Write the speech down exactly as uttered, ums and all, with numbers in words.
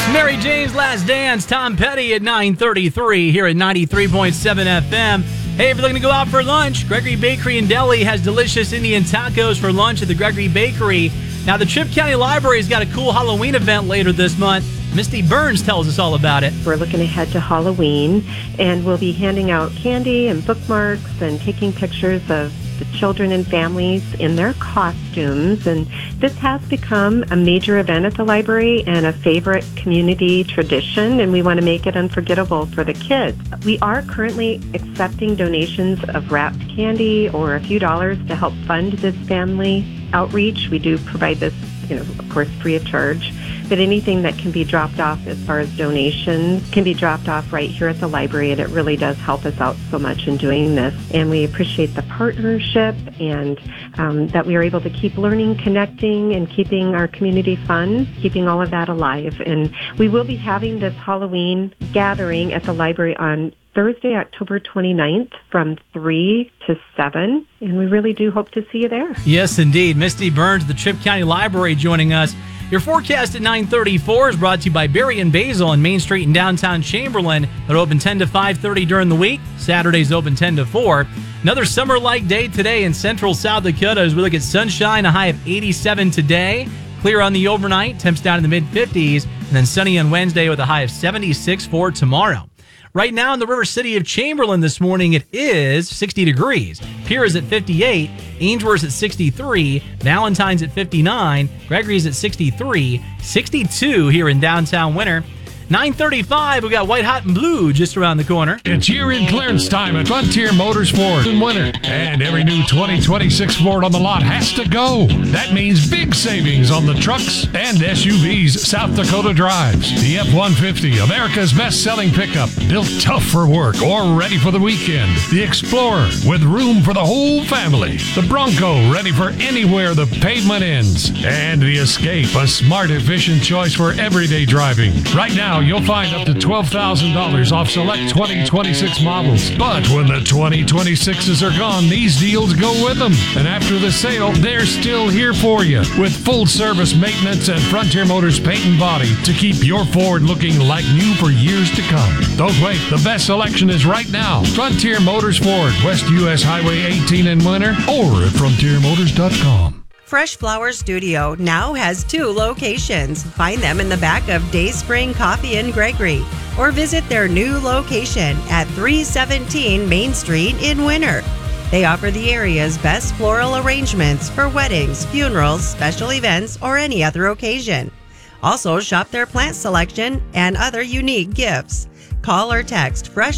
Mary Jane's Last Dance, Tom Petty at nine thirty-three here at ninety-three point seven F M. Hey, if you're looking to go out for lunch, Gregory Bakery and Deli has delicious Indian tacos for lunch at the Gregory Bakery. Now, the Tripp County Library's got a cool Halloween event later this month. Misty Burns tells us all about it. We're looking ahead to Halloween, and we'll be handing out candy and bookmarks and taking pictures of the children and families in their costumes. And this has become a major event at the library and a favorite community tradition, and we want to make it unforgettable for the kids. We are currently accepting donations of wrapped candy or a few dollars to help fund this family outreach. We do provide this, you know, of course, free of charge. But anything that can be dropped off as far as donations can be dropped off right here at the library, and it really does help us out so much in doing this. And we appreciate the partnership and um, that we are able to keep learning, connecting, and keeping our community fun, keeping all of that alive. And we will be having this Halloween gathering at the library on Thursday, October twenty-ninth from three to seven, and we really do hope to see you there. Yes, indeed. Misty Burns, the Tripp County Library, joining us. Your forecast at nine thirty-four is brought to you by Berry and Basil on Main Street in downtown Chamberlain. They're open ten to five thirty during the week. Saturdays open ten to four. Another summer-like day today in central South Dakota as we look at sunshine, a high of eighty-seven today. Clear on the overnight, temps down in the mid-fifties. And then sunny on Wednesday with a high of seventy-six for tomorrow. Right now in the River City of Chamberlain this morning, it is sixty degrees. Pierre is at fifty-eight. Ainsworth's at sixty-three. Valentine's at fifty-nine. Gregory's at sixty-three. sixty-two here in downtown Winter. nine thirty-five, we got White Hot and Blue just around the corner. It's year-end clearance time at Frontier Motors Ford in Winter. And every new twenty twenty-six Ford on the lot has to go. That means big savings on the trucks and S U Vs South Dakota drives. The F one fifty, America's best-selling pickup, built tough for work or ready for the weekend. The Explorer, with room for the whole family. The Bronco, ready for anywhere the pavement ends. And the Escape, a smart, efficient choice for everyday driving. Right now, you'll find up to twelve thousand dollars off select twenty twenty-six models. But when the twenty twenty-sixes are gone, these deals go with them. And after the sale, they're still here for you with full service maintenance and Frontier Motors paint and body to keep your Ford looking like new for years to come. Don't wait. The best selection is right now. Frontier Motors Ford, West U S Highway eighteen in Winter, or at frontier motors dot com. Fresh Flower Studio now has two locations. Find them in the back of Dayspring Coffee in Gregory, or visit their new location at three seventeen Main Street in Winter. They offer the area's best floral arrangements for weddings, funerals, special events, or any other occasion. Also, shop their plant selection and other unique gifts. Call or text Fresh